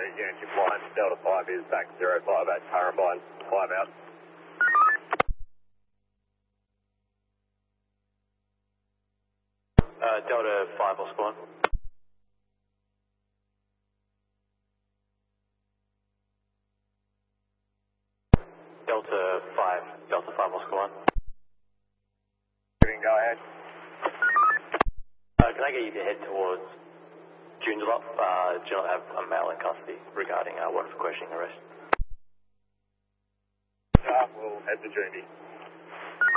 Yankee flying. Delta 5 is back 058, Parabine, 5 out. Delta 5 Oscar 1. Delta 5 Oscar 1. Go ahead. Can I get you to head towards Joondalup? Joondalup have a male in custody regarding warrant for questioning arrest. We'll head to Joondalup.